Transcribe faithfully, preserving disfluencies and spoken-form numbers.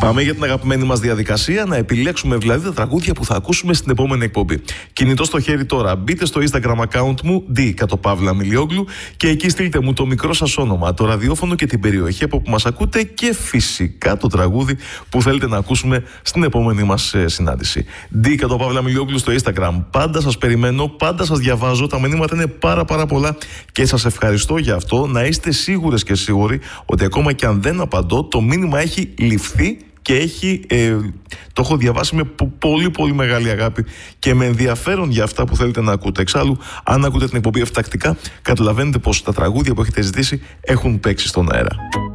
Πάμε για την αγαπημένη μας διαδικασία, να επιλέξουμε δηλαδή τα τραγούδια που θα ακούσουμε στην επόμενη εκπομπή. Κινητό στο χέρι τώρα, μπείτε στο Instagram account μου, D κατ' Παύλα Μιλιόγλου, και εκεί στείλτε μου το μικρό σας όνομα, το ραδιόφωνο και την περιοχή από που μας ακούτε και φυσικά το τραγούδι που θέλετε να ακούσουμε στην επόμενη μας ε, συνάντηση. D κατ' Παύλα Μιλιόγλου στο Instagram. Πάντα σας περιμένω, πάντα σας διαβάζω, τα μηνύματα είναι πάρα πάρα πολλά και σας ευχαριστώ για αυτό. Να είστε σίγουρες και σίγουροι ότι ακόμα και αν δεν απαντώ, το μήνυμα έχει ληφθεί και έχει, ε, το έχω διαβάσει με πολύ πολύ μεγάλη αγάπη και με ενδιαφέρον για αυτά που θέλετε να ακούτε. Εξάλλου, αν ακούτε την εκπομπή εφτακτικά, καταλαβαίνετε πως τα τραγούδια που έχετε ζητήσει έχουν παίξει στον αέρα.